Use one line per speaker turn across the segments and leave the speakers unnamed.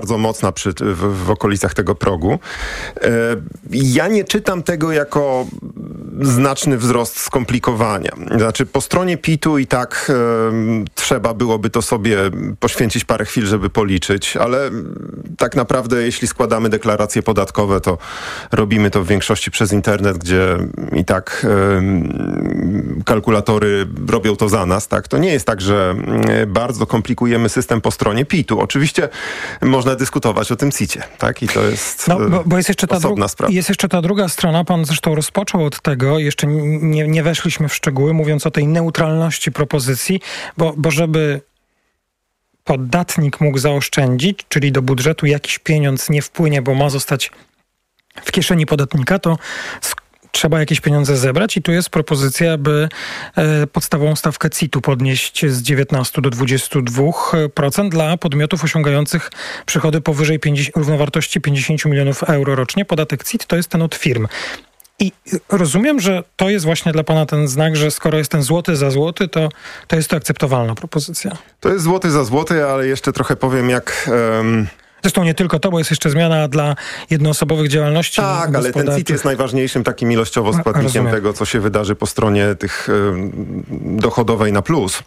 bardzo mocna w okolicach tego progu. Ja nie czytam tego jako znaczny wzrost skomplikowania. Znaczy po stronie PIT-u i tak trzeba byłoby to sobie poświęcić parę chwil, żeby policzyć, ale tak naprawdę jeśli składamy deklaracje podatkowe, to robimy to w większości przez internet, gdzie i tak kalkulatory robią to za nas. Tak? To nie jest tak, że bardzo komplikujemy system po stronie PIT-u. Oczywiście można dyskutować o tym CIT-cie, tak? I to jest
bo jest jeszcze
osobna sprawa.
Jest jeszcze ta druga strona. Pan zresztą rozpoczął od tego, jeszcze nie weszliśmy w szczegóły, mówiąc o tej neutralności propozycji, bo żeby podatnik mógł zaoszczędzić, czyli do budżetu jakiś pieniądz nie wpłynie, bo ma zostać w kieszeni podatnika, to trzeba jakieś pieniądze zebrać i tu jest propozycja, by podstawową stawkę CIT-u podnieść z 19 do 22% dla podmiotów osiągających przychody powyżej równowartości 50 milionów euro rocznie. Podatek CIT to jest ten od firm. I rozumiem, że to jest właśnie dla pana ten znak, że skoro jest ten złoty za złoty, to jest to akceptowalna propozycja.
To jest złoty za złoty, ale jeszcze trochę powiem, jak...
Zresztą nie tylko to, bo jest jeszcze zmiana dla jednoosobowych działalności.
Tak, ale ten CIT jest najważniejszym takim ilościowo składnikiem tego, co się wydarzy po stronie tych dochodowej na plus.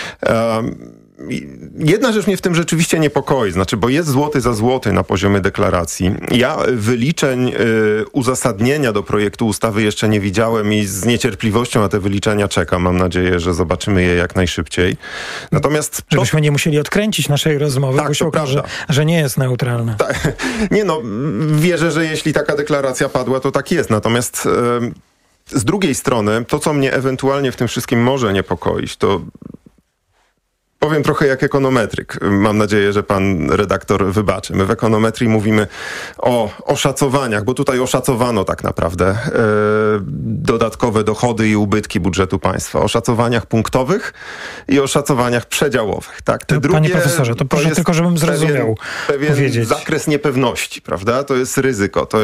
Jedna rzecz mnie w tym rzeczywiście niepokoi, znaczy, bo jest złoty za złoty na poziomie deklaracji. Ja wyliczeń uzasadnienia do projektu ustawy jeszcze nie widziałem i z niecierpliwością na te wyliczenia czekam. Mam nadzieję, że zobaczymy je jak najszybciej. Natomiast...
Żebyśmy nie musieli odkręcić naszej rozmowy, tak, bo się okaże, że nie jest neutralne.
Tak. Nie no, wierzę, że jeśli taka deklaracja padła, to tak jest. Natomiast z drugiej strony, to co mnie ewentualnie w tym wszystkim może niepokoić, to powiem trochę jak ekonometryk. Mam nadzieję, że pan redaktor wybaczy. My w ekonometrii mówimy o oszacowaniach, bo tutaj oszacowano tak naprawdę dodatkowe dochody i ubytki budżetu państwa. O szacowaniach punktowych i o szacowaniach przedziałowych. Tak? Te drugie,
panie profesorze, to proszę tylko, żebym zrozumiał.
Pewien zakres niepewności, prawda? To jest ryzyko. To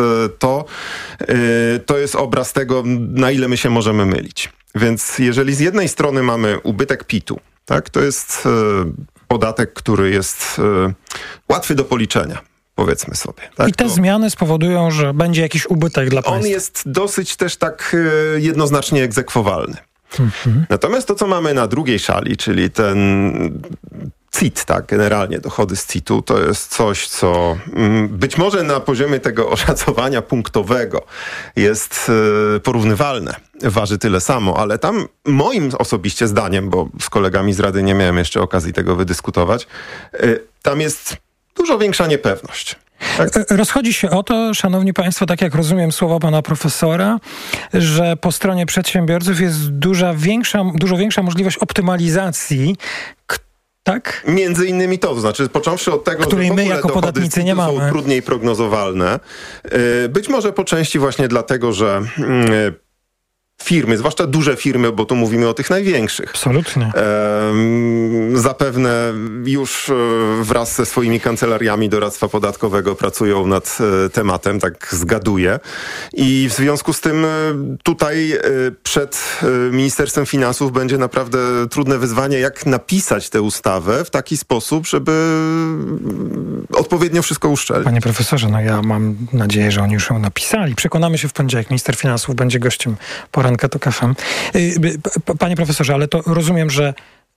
jest obraz tego, na ile my się możemy mylić. Więc jeżeli z jednej strony mamy ubytek PIT-u, tak, to jest podatek, który jest łatwy do policzenia, powiedzmy sobie. Tak?
I te zmiany spowodują, że będzie jakiś ubytek dla państwa.
On jest dosyć też tak jednoznacznie egzekwowalny. Natomiast to, co mamy na drugiej szali, czyli ten CIT, tak, generalnie dochody z CIT-u, to jest coś, co być może na poziomie tego oszacowania punktowego jest porównywalne. Waży tyle samo, ale tam moim osobiście zdaniem, bo z kolegami z Rady nie miałem jeszcze okazji tego wydyskutować, tam jest dużo większa niepewność. Tak?
Rozchodzi się o to, szanowni państwo, tak jak rozumiem słowa pana profesora, że po stronie przedsiębiorców jest dużo większa możliwość optymalizacji, tak?
Między innymi to znaczy począwszy od tego,
której
że w ogóle
my jako podatnicy nie mamy,
są trudniej prognozowalne. Być może po części właśnie dlatego, że firmy, zwłaszcza duże firmy, bo tu mówimy o tych największych.
Absolutnie.
Zapewne już wraz ze swoimi kancelariami doradztwa podatkowego pracują nad tematem, tak zgaduję. I w związku z tym tutaj przed Ministerstwem Finansów będzie naprawdę trudne wyzwanie, jak napisać tę ustawę w taki sposób, żeby odpowiednio wszystko uszczelnić.
Panie profesorze, no ja mam nadzieję, że oni już ją napisali. Przekonamy się w poniedziałek. Minister Finansów będzie gościem Poranka TOK FM. Panie profesorze, ale to rozumiem, że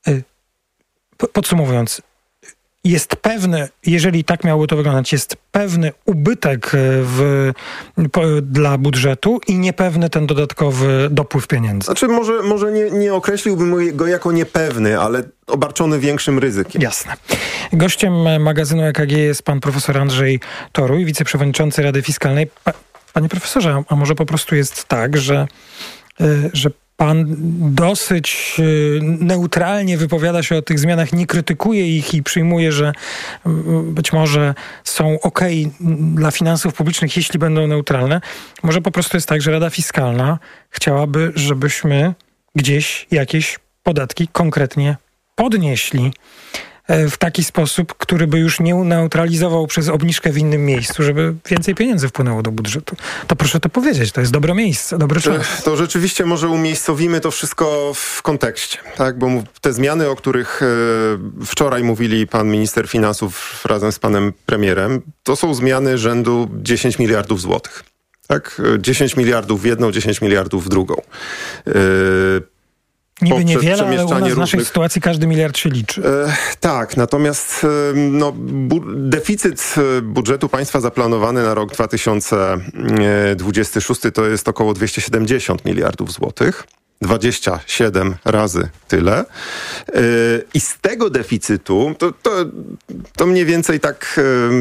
podsumowując, jest pewny, jeżeli tak miałoby to wyglądać, jest pewny ubytek dla budżetu i niepewny ten dodatkowy dopływ pieniędzy.
Znaczy może nie określiłbym go jako niepewny, ale obarczony większym ryzykiem.
Jasne. Gościem magazynu EKG jest pan profesor Andrzej Toruj, wiceprzewodniczący Rady Fiskalnej. Panie profesorze, a może po prostu jest tak, że pan dosyć neutralnie wypowiada się o tych zmianach, nie krytykuje ich i przyjmuje, że być może są okej dla finansów publicznych, jeśli będą neutralne. Może po prostu jest tak, że Rada Fiskalna chciałaby, żebyśmy gdzieś jakieś podatki konkretnie podnieśli. w taki sposób, który by już nie neutralizował przez obniżkę w innym miejscu, żeby więcej pieniędzy wpłynęło do budżetu. To proszę to powiedzieć, to jest dobre miejsce, dobry czas.
To rzeczywiście może umiejscowimy to wszystko w kontekście, tak? Bo te zmiany, o których wczoraj mówili pan minister finansów razem z panem premierem, to są zmiany rzędu 10 miliardów złotych. Tak? 10 miliardów w jedną, 10 miliardów w drugą.
Niby niewiele, ale u nas w naszej sytuacji każdy miliard się liczy.
Tak, natomiast deficyt budżetu państwa zaplanowany na rok 2026 to jest około 270 miliardów złotych. 27 razy tyle. I z tego deficytu to mniej więcej tak,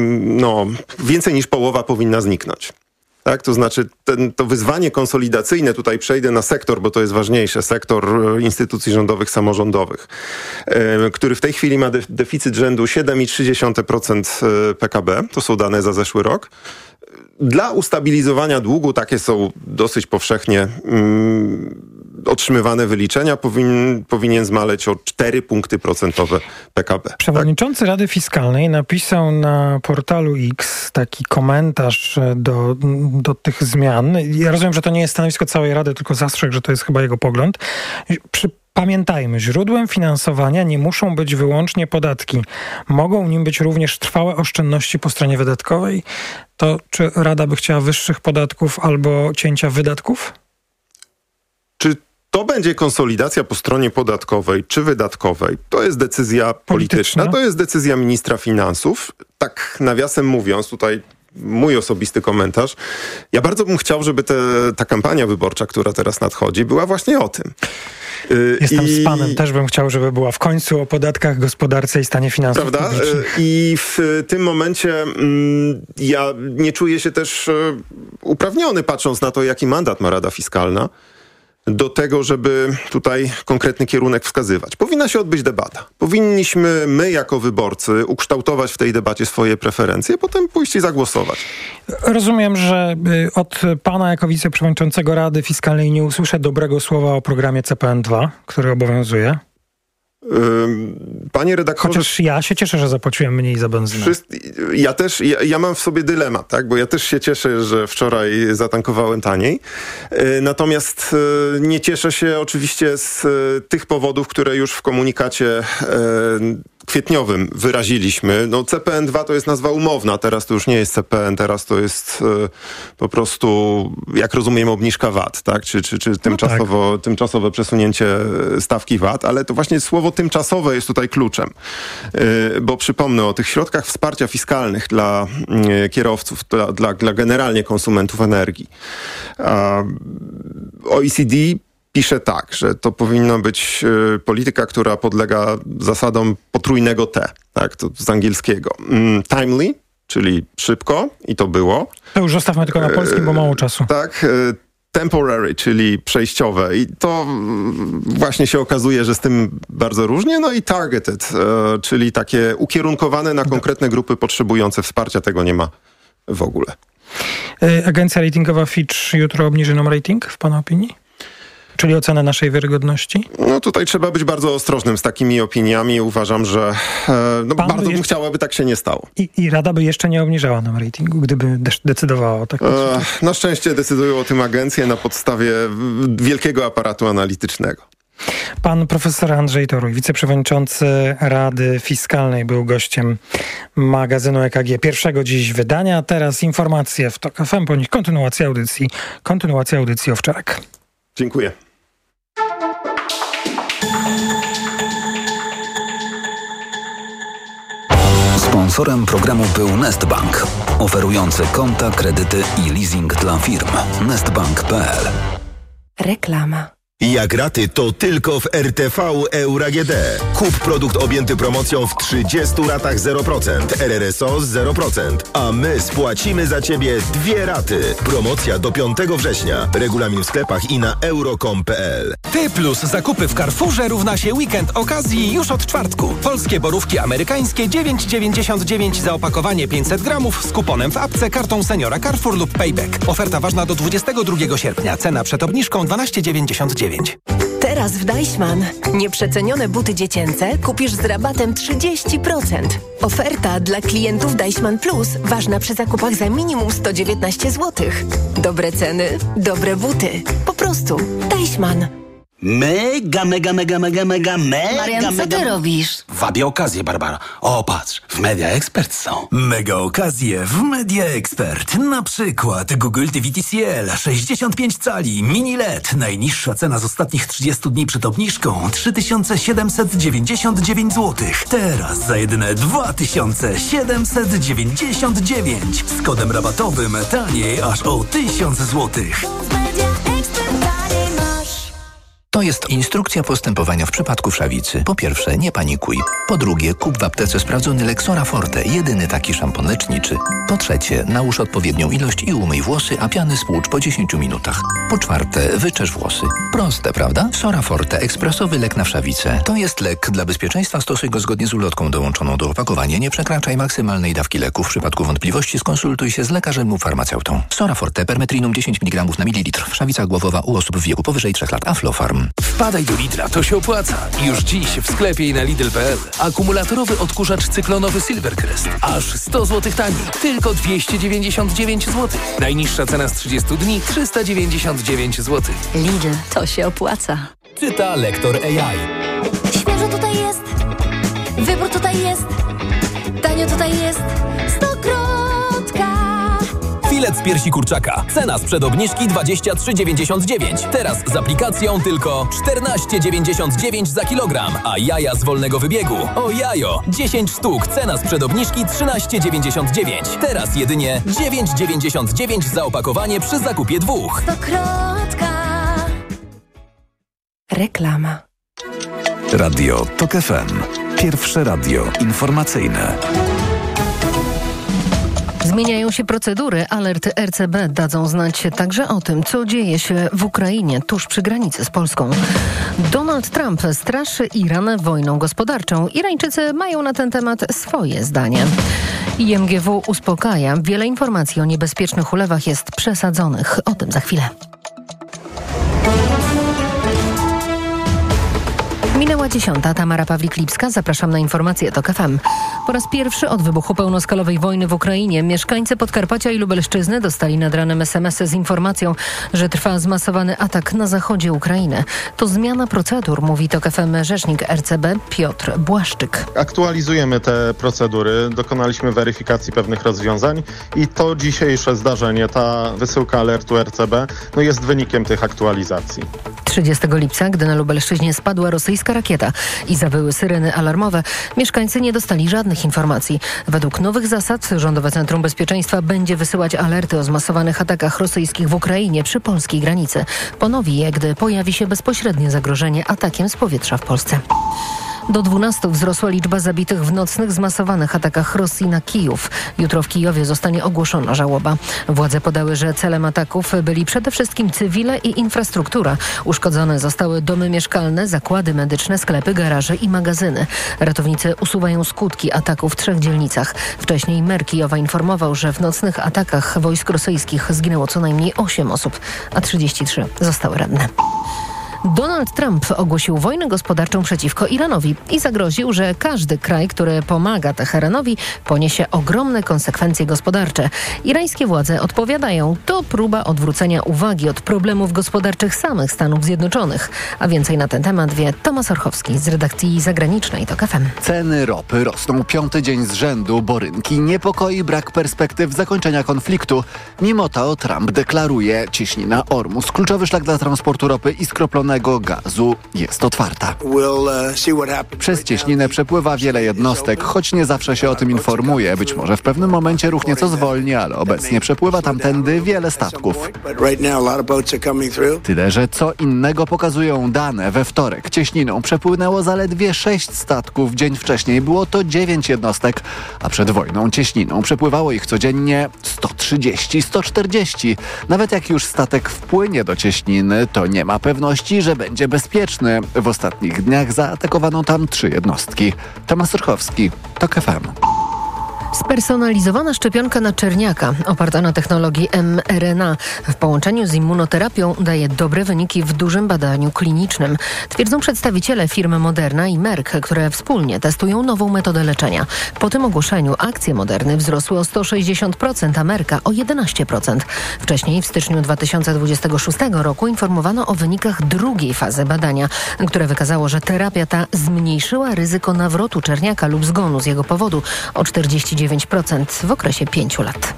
więcej niż połowa powinna zniknąć. Tak, to znaczy to wyzwanie konsolidacyjne, tutaj przejdę na sektor, bo to jest ważniejsze, sektor instytucji rządowych, samorządowych, który w tej chwili ma deficyt rzędu 7,3% PKB, to są dane za zeszły rok. Dla ustabilizowania długu, takie są dosyć powszechnie otrzymywane wyliczenia, powinien zmaleć o 4 punkty procentowe PKB.
Przewodniczący Rady Fiskalnej napisał na portalu X taki komentarz do tych zmian. Ja rozumiem, że to nie jest stanowisko całej Rady, tylko zastrzeg, że to jest chyba jego pogląd. Pamiętajmy, źródłem finansowania nie muszą być wyłącznie podatki. Mogą nim być również trwałe oszczędności po stronie wydatkowej. To czy Rada by chciała wyższych podatków albo cięcia wydatków?
Czy to będzie konsolidacja po stronie podatkowej czy wydatkowej? To jest decyzja polityczna. To jest decyzja ministra finansów. Tak nawiasem mówiąc, tutaj mój osobisty komentarz. Ja bardzo bym chciał, żeby ta kampania wyborcza, która teraz nadchodzi, była właśnie o tym.
Jestem z panem. Też bym chciał, żeby była w końcu o podatkach, gospodarce i stanie finansów publicznych.
I w tym momencie ja nie czuję się też uprawniony, patrząc na to, jaki mandat ma Rada Fiskalna, do tego, żeby tutaj konkretny kierunek wskazywać. Powinna się odbyć debata. Powinniśmy my jako wyborcy ukształtować w tej debacie swoje preferencje, potem pójść i zagłosować.
Rozumiem, że od pana jako wiceprzewodniczącego Rady Fiskalnej nie usłyszę dobrego słowa o programie CPN2, który obowiązuje.
Panie redaktorze...
Chociaż ja się cieszę, że zapłaciłem mniej za benzynę.
Ja mam w sobie dylemat, tak? Bo ja też się cieszę, że wczoraj zatankowałem taniej. Natomiast nie cieszę się oczywiście z tych powodów, które już w komunikacie kwietniowym wyraziliśmy. CPN2 to jest nazwa umowna, teraz to już nie jest CPN, teraz to jest po prostu, jak rozumiem, obniżka VAT, tak? Czy tymczasowe przesunięcie stawki VAT, ale to właśnie słowo tymczasowe jest tutaj kluczem. Bo przypomnę o tych środkach wsparcia fiskalnych dla kierowców, dla generalnie konsumentów energii. OECD pisze tak, że to powinno być polityka, która podlega zasadom potrójnego T, tak, to z angielskiego. Timely, czyli szybko, i to było.
To już zostawmy tylko na polskim, bo mało czasu.
Tak, temporary, czyli przejściowe, i to właśnie się okazuje, że z tym bardzo różnie. No i targeted, czyli takie ukierunkowane na konkretne grupy potrzebujące wsparcia, tego nie ma w ogóle.
Agencja ratingowa Fitch jutro obniży nam rating, w pana opinii? Czyli ocenę naszej wiarygodności?
Tutaj trzeba być bardzo ostrożnym z takimi opiniami. Uważam, że bardzo bym chciał, aby tak się nie stało.
I Rada by jeszcze nie obniżała nam ratingu, gdyby decydowała o takim.
Na szczęście decydują o tym agencje na podstawie wielkiego aparatu analitycznego.
Pan profesor Andrzej Toruj, wiceprzewodniczący Rady Fiskalnej, był gościem magazynu EKG, pierwszego dziś wydania. Teraz informacje w TOK FM, po nich kontynuacja audycji Owczarek.
Dziękuję.
Sponsorem programu był Nestbank, oferujący konta, kredyty i leasing dla firm. Nestbank.pl.
Reklama.
Jak raty, to tylko w RTV Euro AGD. Kup produkt objęty promocją w 30 ratach 0%, RRSO 0%, a my spłacimy za Ciebie 2 raty. Promocja do 5 września. Regulamin w sklepach i na euro.com.pl.
Ty plus zakupy w Carrefourze równa się weekend okazji już od czwartku. Polskie borówki amerykańskie 9,99 za opakowanie 500 gramów z kuponem w apce, kartą seniora Carrefour lub Payback. Oferta ważna do 22 sierpnia. Cena przed obniżką 12,99.
Teraz w Deichmann. Nieprzecenione buty dziecięce kupisz z rabatem 30%. Oferta dla klientów Deichmann Plus ważna przy zakupach za minimum 119 zł. Dobre ceny, dobre buty. Po prostu Deichmann.
Mega.
Marian, co ty robisz?
Wabię okazję, Barbara. O, patrz, w Media Expert są.
Mega okazje w Media Expert. Na przykład Google TV TCL 65 cali, mini LED. Najniższa cena z ostatnich 30 dni przed obniżką 3799 zł. Teraz za jedyne 2799. Z kodem rabatowym taniej aż o 1000 zł.
To jest instrukcja postępowania w przypadku wszawicy. Po pierwsze, nie panikuj. Po drugie, kup w aptece sprawdzony Lexora Forte, jedyny taki szampon leczniczy. Po trzecie, nałóż odpowiednią ilość i umyj włosy, a piany spłucz po 10 minutach. Po czwarte, wyczesz włosy. Proste, prawda? Sora Forte, ekspresowy lek na wszawicę. To jest lek. Dla bezpieczeństwa stosuj go zgodnie z ulotką dołączoną do opakowania. Nie przekraczaj maksymalnej dawki leku. W przypadku wątpliwości skonsultuj się z lekarzem lub farmaceutą. Sora Forte, permetrinum 10 mg na mililitr. Wszawica głowowa u osób w wieku powyżej 3 lat. Aflofarm.
Wpadaj do Lidla, to się opłaca. Już dziś w sklepie i na Lidl.pl. Akumulatorowy odkurzacz cyklonowy Silvercrest. Aż 100 zł taniej. Tylko 299 zł. Najniższa cena z 30 dni 399 zł.
Lidl, to się opłaca.
Czyta lektor AI.
Świeżo tutaj jest. Wybór tutaj jest. Tanio tutaj jest. Stokrotka.
Filet z piersi kurczaka. Cena sprzed obniżki 23,99. Teraz z aplikacją tylko 14,99 za kilogram. A jaja z wolnego wybiegu. O jajo! 10 sztuk. Cena sprzed obniżki 13,99. Teraz jedynie 9,99 za opakowanie przy zakupie 2.
Stokrotka.
Reklama.
Radio TOK FM. Pierwsze radio informacyjne.
Zmieniają się procedury. Alerty RCB dadzą znać także o tym, co dzieje się w Ukrainie, tuż przy granicy z Polską. Donald Trump straszy Iran wojną gospodarczą. Irańczycy mają na ten temat swoje zdanie. IMGW uspokaja. Wiele informacji o niebezpiecznych ulewach jest przesadzonych. O tym za chwilę. Minęła 10. Tamara Pawlik-Lipska. Zapraszam na informacje TOK FM. Po raz pierwszy od wybuchu pełnoskalowej wojny w Ukrainie mieszkańcy Podkarpacia i Lubelszczyzny dostali nad ranem SMS-y z informacją, że trwa zmasowany atak na zachodzie Ukrainy. To zmiana procedur, mówi TOK FM rzecznik RCB Piotr Błaszczyk.
Aktualizujemy te procedury, dokonaliśmy weryfikacji pewnych rozwiązań i to dzisiejsze zdarzenie, ta wysyłka alertu RCB, jest wynikiem tych aktualizacji.
30 lipca, gdy na Lubelszczyźnie spadła rosyjska rakieta i zawyły syreny alarmowe, mieszkańcy nie dostali żadnych informacji. Według nowych zasad Rządowe Centrum Bezpieczeństwa będzie wysyłać alerty o zmasowanych atakach rosyjskich w Ukrainie przy polskiej granicy. Ponowi je, gdy pojawi się bezpośrednie zagrożenie atakiem z powietrza w Polsce. Do 12 wzrosła liczba zabitych w nocnych zmasowanych atakach Rosji na Kijów. Jutro w Kijowie zostanie ogłoszona żałoba. Władze podały, że celem ataków byli przede wszystkim cywile i infrastruktura. Uszkodzone zostały domy mieszkalne, zakłady medyczne, sklepy, garaże i magazyny. Ratownicy usuwają skutki ataku w 3 dzielnicach. Wcześniej mer Kijowa informował, że w nocnych atakach wojsk rosyjskich zginęło co najmniej 8 osób, a 33 zostały ranne. Donald Trump ogłosił wojnę gospodarczą przeciwko Iranowi i zagroził, że każdy kraj, który pomaga Teheranowi, poniesie ogromne konsekwencje gospodarcze. Irańskie władze odpowiadają, to próba odwrócenia uwagi od problemów gospodarczych samych Stanów Zjednoczonych. A więcej na ten temat wie Tomasz Orchowski z redakcji zagranicznej TOK FM.
Ceny ropy rosną 5. dzień z rzędu, bo rynki niepokoi brak perspektyw zakończenia konfliktu. Mimo to Trump deklaruje, cieśnina Ormus, kluczowy szlak dla transportu ropy i skroplonego gazu, jest otwarta. Przez cieśninę przepływa wiele jednostek, choć nie zawsze się o tym informuje. Być może w pewnym momencie ruch nieco zwolni, ale obecnie przepływa tamtędy wiele statków. Tyle, że co innego pokazują dane. We wtorek cieśniną przepłynęło zaledwie 6 statków. Dzień wcześniej było to 9 jednostek, a przed wojną cieśniną przepływało ich codziennie 130-140. Nawet jak już statek wpłynie do cieśniny, to nie ma pewności, że będzie bezpieczny. W ostatnich dniach zaatakowano tam 3 jednostki. Tomasz Orchowski, TOK FM.
Spersonalizowana szczepionka na czerniaka, oparta na technologii mRNA, w połączeniu z immunoterapią daje dobre wyniki w dużym badaniu klinicznym. Twierdzą przedstawiciele firmy Moderna i Merck, które wspólnie testują nową metodę leczenia. Po tym ogłoszeniu akcje Moderny wzrosły o 160%, a Mercka o 11%. Wcześniej, w styczniu 2026 roku, informowano o wynikach drugiej fazy badania, które wykazało, że terapia ta zmniejszyła ryzyko nawrotu czerniaka lub zgonu z jego powodu o 49% w okresie 5 lat.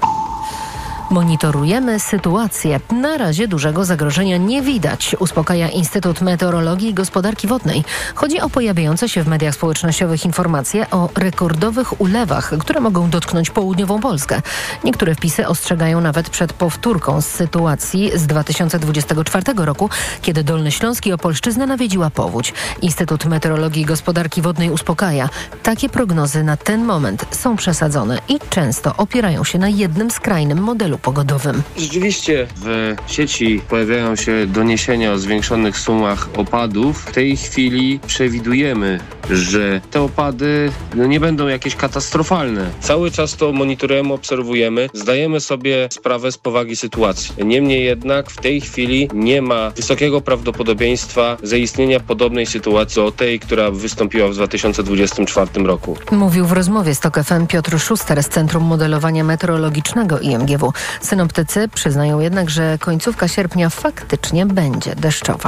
Monitorujemy sytuację. Na razie dużego zagrożenia nie widać, uspokaja Instytut Meteorologii i Gospodarki Wodnej. Chodzi o pojawiające się w mediach społecznościowych informacje o rekordowych ulewach, które mogą dotknąć południową Polskę. Niektóre wpisy ostrzegają nawet przed powtórką z sytuacji z 2024 roku, kiedy Dolny Śląsk i Opolszczyznę nawiedziła powódź. Instytut Meteorologii i Gospodarki Wodnej uspokaja. Takie prognozy na ten moment są przesadzone i często opierają się na jednym skrajnym modelu pogodowym.
Rzeczywiście w sieci pojawiają się doniesienia o zwiększonych sumach opadów. W tej chwili przewidujemy, że te opady nie będą jakieś katastrofalne. Cały czas to monitorujemy, obserwujemy, zdajemy sobie sprawę z powagi sytuacji. Niemniej jednak w tej chwili nie ma wysokiego prawdopodobieństwa zaistnienia podobnej sytuacji do tej, która wystąpiła w 2024 roku.
Mówił w rozmowie z TOK FM Piotr Szuster z Centrum Modelowania Meteorologicznego IMGW. Synoptycy przyznają jednak, że końcówka sierpnia faktycznie będzie deszczowa.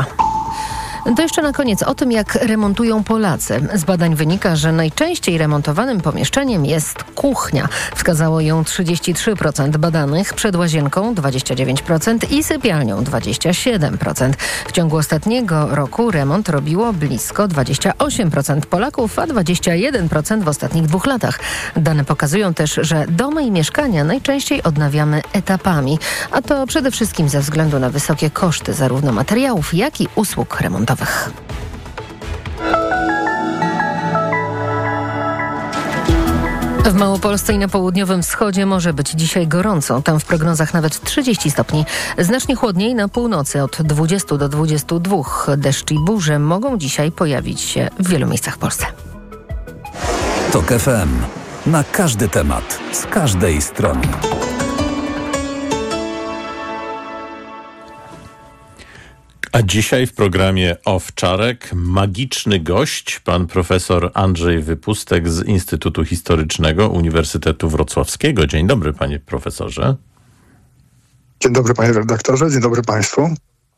To jeszcze na koniec o tym, jak remontują Polacy. Z badań wynika, że najczęściej remontowanym pomieszczeniem jest kuchnia. Wskazało ją 33% badanych, przed łazienką 29% i sypialnią 27%. W ciągu ostatniego roku remont robiło blisko 28% Polaków, a 21% w ostatnich 2 latach. Dane pokazują też, że domy i mieszkania najczęściej odnawiamy etapami, a to przede wszystkim ze względu na wysokie koszty zarówno materiałów, jak i usług remontowych. W Małopolsce i na południowym wschodzie może być dzisiaj gorąco. Tam w prognozach nawet 30 stopni. Znacznie chłodniej na północy od 20 do 22. Deszcz i burze mogą dzisiaj pojawić się w wielu miejscach w Polsce.
TOK FM. Na każdy temat, z każdej strony.
A dzisiaj w programie Owczarek magiczny gość, pan profesor Andrzej Wypustek z Instytutu Historycznego Uniwersytetu Wrocławskiego. Dzień dobry, panie profesorze.
Dzień dobry, panie redaktorze, dzień dobry państwu.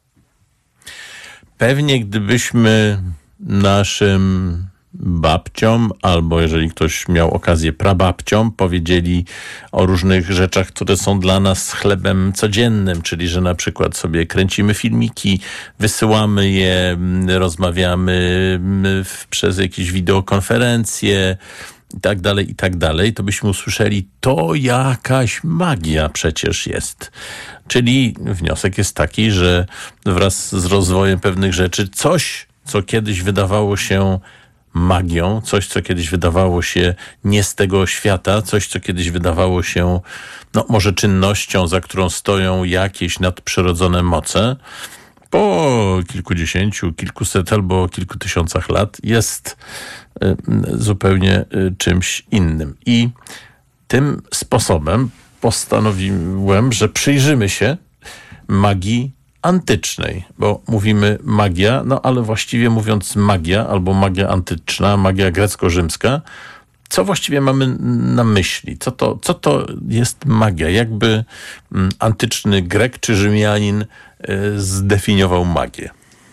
Pewnie gdybyśmy naszym babciom, albo jeżeli ktoś miał okazję prababciom, powiedzieli o różnych rzeczach, które są dla nas chlebem codziennym, czyli że na przykład sobie kręcimy filmiki, wysyłamy je, rozmawiamy przez jakieś wideokonferencje i tak dalej, to byśmy usłyszeli, to jakaś magia przecież jest. Czyli wniosek jest taki, że wraz z rozwojem pewnych rzeczy coś, co kiedyś wydawało się magią, coś, co kiedyś wydawało się nie z tego świata, coś, co kiedyś wydawało się, może czynnością, za którą stoją jakieś nadprzyrodzone moce, po kilkudziesięciu, kilkuset albo kilku tysiącach lat jest zupełnie czymś innym. I tym sposobem postanowiłem, że przyjrzymy się magii antycznej, bo mówimy magia, ale właściwie mówiąc magia albo magia antyczna, magia grecko-rzymska, co właściwie mamy na myśli? Co to jest magia? Jakby antyczny Grek czy Rzymianin zdefiniował magię?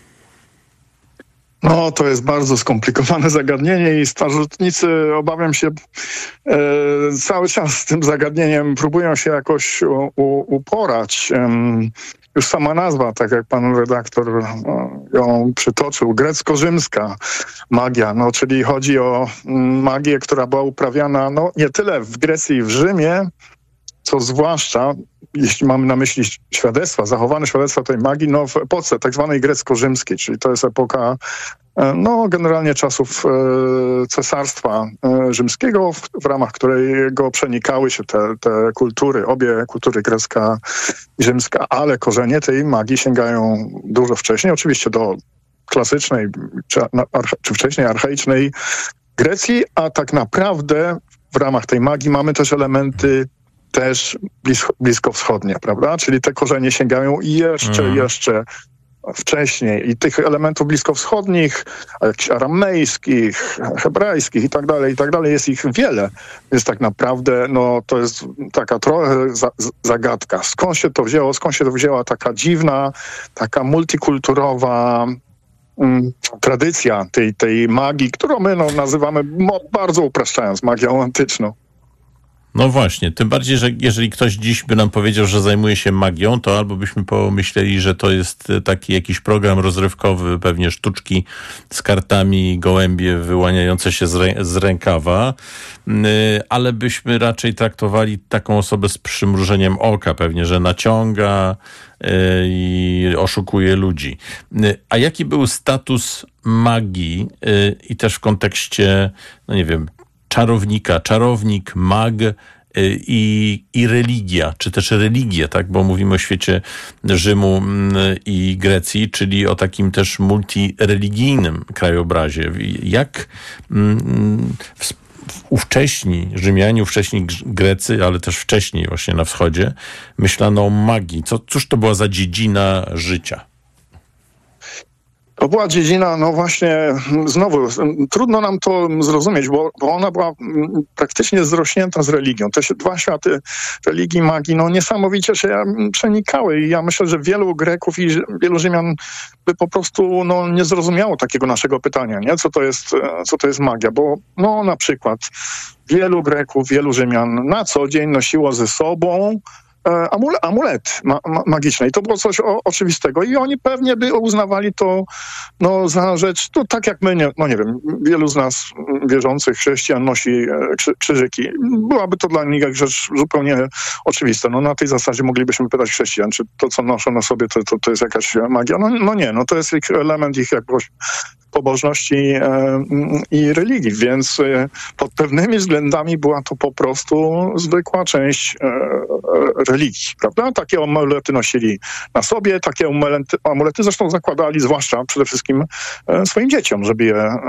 To jest bardzo skomplikowane zagadnienie i starożytnicy, obawiam się, cały czas z tym zagadnieniem próbują się jakoś uporać. Już sama nazwa, tak jak pan redaktor ją przytoczył, grecko-rzymska magia, czyli chodzi o magię, która była uprawiana nie tyle w Grecji i w Rzymie, co zwłaszcza, jeśli mamy na myśli zachowane świadectwa tej magii, w epoce tak zwanej grecko-rzymskiej, czyli to jest epoka generalnie czasów Cesarstwa Rzymskiego, w ramach którego przenikały się te kultury, obie kultury grecka i rzymska, ale korzenie tej magii sięgają dużo wcześniej, oczywiście do klasycznej czy wcześniej archaicznej Grecji, a tak naprawdę w ramach tej magii mamy też elementy też bliskowschodnie, prawda? Czyli te korzenie sięgają jeszcze wcześniej. I tych elementów bliskowschodnich, jakichś aramejskich, hebrajskich i tak dalej, jest ich wiele. Więc tak naprawdę to jest taka trochę zagadka. Skąd się to wzięła taka dziwna, taka multikulturowa tradycja tej magii, którą my nazywamy, bardzo upraszczając, magią antyczną.
No właśnie, tym bardziej, że jeżeli ktoś dziś by nam powiedział, że zajmuje się magią, to albo byśmy pomyśleli, że to jest taki jakiś program rozrywkowy, pewnie sztuczki z kartami, gołębie wyłaniające się z rękawa, ale byśmy raczej traktowali taką osobę z przymrużeniem oka, pewnie, że naciąga i oszukuje ludzi. A jaki był status magii i też w kontekście, czarownika, czarownik, mag i religia, czy też religie, tak? Bo mówimy o świecie Rzymu i Grecji, czyli o takim też multireligijnym krajobrazie. Jak ówcześni Rzymianie, ówcześni Grecy, ale też wcześniej właśnie na wschodzie, myślano o magii. Cóż to była za dziedzina życia?
To była dziedzina, właśnie, znowu, trudno nam to zrozumieć, bo ona była praktycznie zrośnięta z religią. Te dwa światy religii, magii, niesamowicie się przenikały i ja myślę, że wielu Greków i wielu Rzymian by po prostu nie zrozumiało takiego naszego pytania, nie? Co to jest magia, bo na przykład wielu Greków, wielu Rzymian na co dzień nosiło ze sobą amulet magiczny. I to było coś oczywistego. I oni pewnie by uznawali to za rzecz, tak jak my, nie wiem, wielu z nas wierzących chrześcijan nosi krzyżyki. Byłaby to dla nich jak rzecz zupełnie oczywista. Na tej zasadzie moglibyśmy pytać chrześcijan, czy to, co noszą na sobie, to jest jakaś magia. Nie, to jest element ich jakoś pobożności i religii, więc pod pewnymi względami była to po prostu zwykła część religii, prawda? Takie amulety nosili na sobie, takie amulety zresztą zakładali zwłaszcza przede wszystkim swoim dzieciom, żeby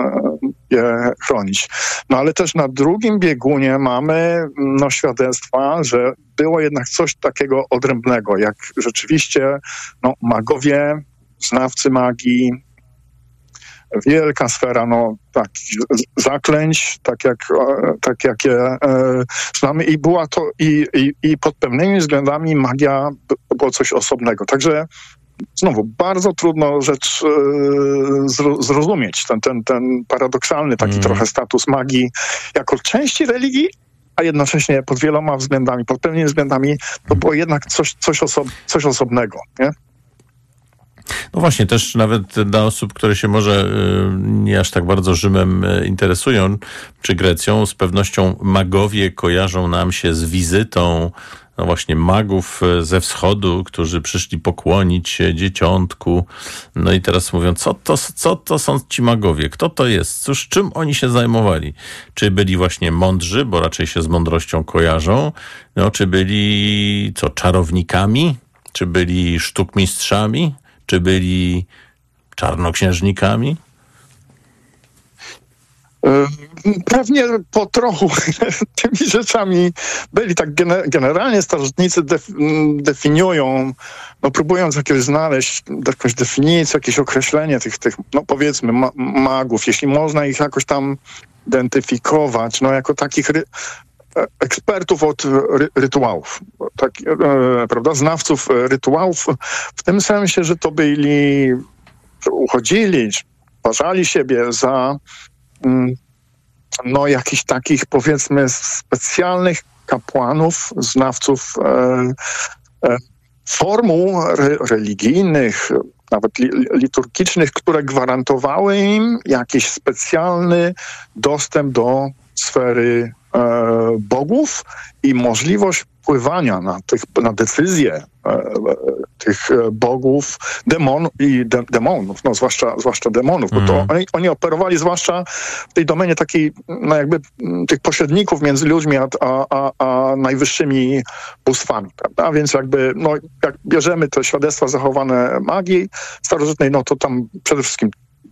je chronić. Ale też na drugim biegunie mamy świadectwa, że było jednak coś takiego odrębnego, jak rzeczywiście magowie, znawcy magii, wielka sfera takich zaklęć, tak jak je znamy i była to i pod pewnymi względami magia było coś osobnego. Także znowu bardzo trudno rzecz zrozumieć ten paradoksalny taki trochę status magii jako części religii, a jednocześnie pod wieloma względami, pod pewnymi względami to było jednak coś osobnego, nie?
No właśnie, też nawet dla osób, które się może nie aż tak bardzo Rzymem interesują, czy Grecją, z pewnością magowie kojarzą nam się z wizytą właśnie magów ze wschodu, którzy przyszli pokłonić się dzieciątku. No i teraz mówią, co to są ci magowie? Kto to jest? Cóż, czym oni się zajmowali? Czy byli właśnie mądrzy, bo raczej się z mądrością kojarzą? Czy byli czarownikami? Czy byli sztukmistrzami? Czy byli czarnoksiężnikami?
Pewnie po trochu tymi rzeczami byli. Tak generalnie starożytnicy definiują, próbując znaleźć jakąś definicję, jakieś określenie tych powiedzmy magów, jeśli można ich jakoś tam identyfikować, jako takich ekspertów od rytuałów, prawda, znawców rytuałów, w tym sensie, że to byli, że uchodzili, uważali siebie za jakichś takich, powiedzmy, specjalnych kapłanów, znawców formuł religijnych, nawet liturgicznych, które gwarantowały im jakiś specjalny dostęp do sfery bogów i możliwość wpływania na decyzje tych bogów, demonów, zwłaszcza demonów, bo to oni operowali zwłaszcza w tej domenie takiej, jakby tych pośredników między ludźmi a najwyższymi bóstwami, prawda? Więc jakby, jak bierzemy te świadectwa zachowane magii starożytnej, to tam przede wszystkim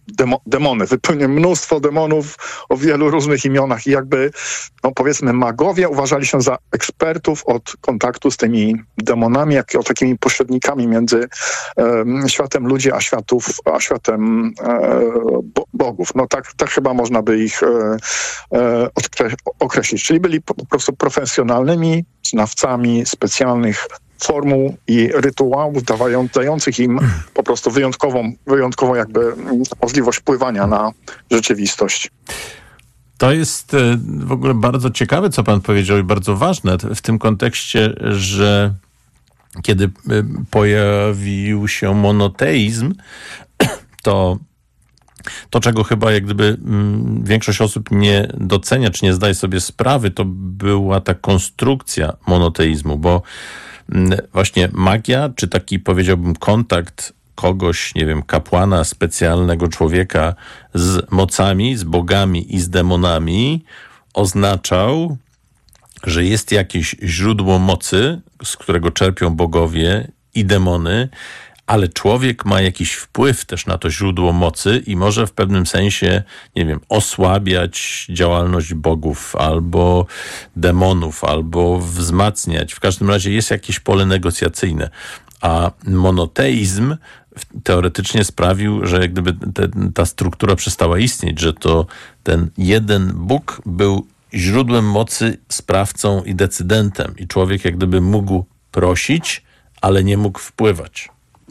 demony. Wypełniłem mnóstwo demonów o wielu różnych imionach i jakby, no powiedzmy, magowie uważali się za ekspertów od kontaktu z tymi demonami, jak i takimi pośrednikami między światem ludzi a światem bogów. No tak chyba można by ich określić. Czyli byli po prostu profesjonalnymi znawcami specjalnych formuł i rytuałów, dających im po prostu wyjątkową jakby możliwość wpływania na rzeczywistość.
To jest w ogóle bardzo ciekawe, co pan powiedział i bardzo ważne w tym kontekście, że kiedy pojawił się monoteizm, to czego chyba jak gdyby większość osób nie docenia, czy nie zdaje sobie sprawy, to była ta konstrukcja monoteizmu, bo właśnie magia, czy taki, powiedziałbym, kontakt kogoś, nie wiem, kapłana, specjalnego człowieka z mocami, z bogami i z demonami oznaczał, że jest jakieś źródło mocy, z którego czerpią bogowie i demony, ale człowiek ma jakiś wpływ też na to źródło mocy i może w pewnym sensie, nie wiem, osłabiać działalność bogów albo demonów, albo wzmacniać. W każdym razie jest jakieś pole negocjacyjne. A monoteizm teoretycznie sprawił, że jak gdyby ta struktura przestała istnieć, że to ten jeden Bóg był źródłem mocy, sprawcą i decydentem. I człowiek jak gdyby mógł prosić, ale nie mógł wpływać.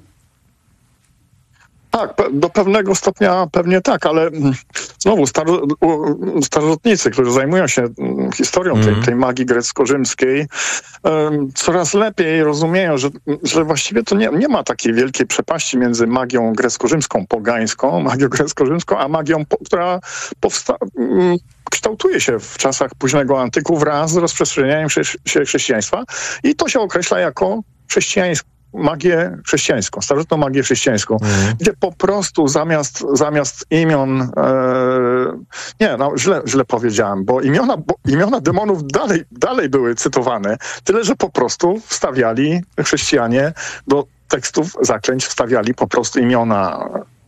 Tak, do pewnego stopnia pewnie tak, ale znowu starożytnicy, którzy zajmują się historią tej magii grecko-rzymskiej, coraz lepiej rozumieją, że właściwie to nie ma takiej wielkiej przepaści między magią grecko-rzymską, pogańską, magią grecko-rzymską, a magią, która kształtuje się w czasach późnego antyku wraz z rozprzestrzenianiem się chrześcijaństwa i to się określa jako magię chrześcijańską, starożytną magię chrześcijańską, gdzie po prostu zamiast imion, źle powiedziałem, bo imiona demonów dalej były cytowane, tyle że po prostu wstawiali chrześcijanie do tekstów zaklęć, wstawiali po prostu imiona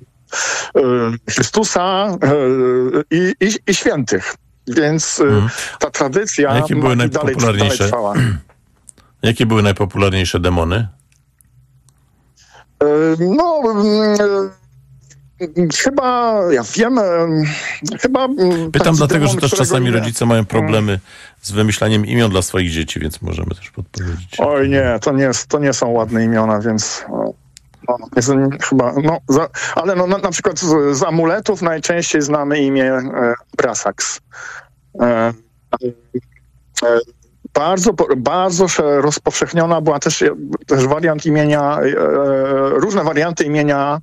Chrystusa i świętych. Więc ta tradycja dalej trwała.
Jakie były najpopularniejsze demony?
Chyba, ja wiem,
Pytam dlatego, że też czasami rodzice mają problemy z wymyślaniem imion dla swoich dzieci, więc możemy też podpowiedzieć.
Oj nie, to nie są ładne imiona, więc ale na przykład z amuletów najczęściej znamy imię Brasax. Bardzo rozpowszechniona była też wariant imienia, różne warianty imienia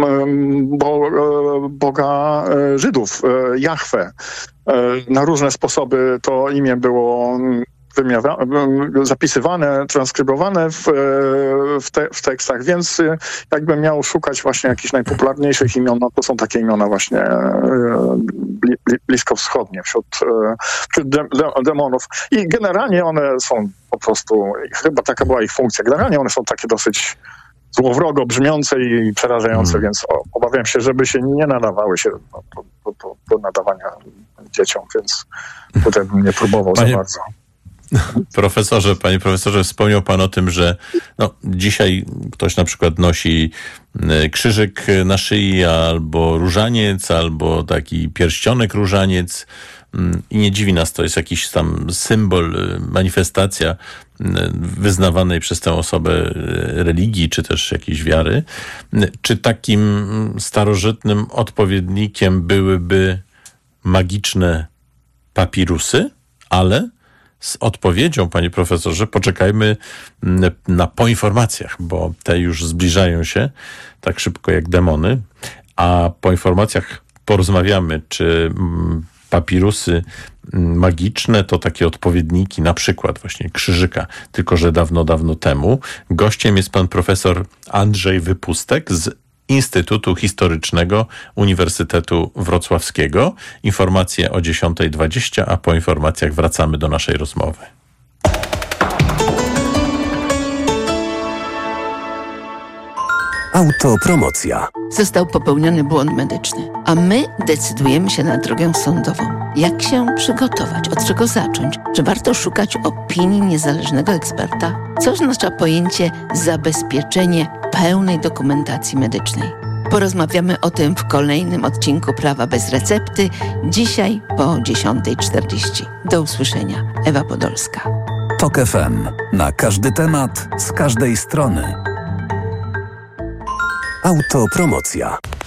Boga Żydów, Jahwe. Na różne sposoby to imię było zapisywane, transkrybowane w tekstach, więc jakbym miał szukać właśnie jakichś najpopularniejszych imion, no to są takie imiona właśnie bliskowschodnie wśród demonów. I generalnie one są po prostu, chyba taka była ich funkcja, generalnie one są takie dosyć złowrogo brzmiące i przerażające, więc obawiam się, żeby się nie nadawały się do nadawania dzieciom, więc tutaj bym nie próbował za bardzo.
Panie profesorze, wspomniał pan o tym, że dzisiaj ktoś na przykład nosi krzyżyk na szyi, albo różaniec, albo taki pierścionek różaniec i nie dziwi nas, to jest jakiś tam symbol, manifestacja wyznawanej przez tę osobę religii, czy też jakiejś wiary. Czy takim starożytnym odpowiednikiem byłyby magiczne papirusy, ale z odpowiedzią, panie profesorze, poczekajmy na poinformacjach, bo te już zbliżają się tak szybko jak demony, a po informacjach porozmawiamy, czy papirusy magiczne to takie odpowiedniki, na przykład właśnie krzyżyka, tylko że dawno, dawno temu. Gościem jest pan profesor Andrzej Wypustek z Instytutu Historycznego Uniwersytetu Wrocławskiego. Informacje o 10:20, a po informacjach wracamy do naszej rozmowy.
Autopromocja.
Został popełniony błąd medyczny, a my decydujemy się na drogę sądową. Jak się przygotować? Od czego zacząć? Czy warto szukać opinii niezależnego eksperta? Co oznacza pojęcie zabezpieczenie pełnej dokumentacji medycznej? Porozmawiamy o tym w kolejnym odcinku Prawa bez recepty, dzisiaj po 10:40. Do usłyszenia. Ewa Podolska.
TOK FM. Na każdy temat, z każdej strony.
Autopromocja.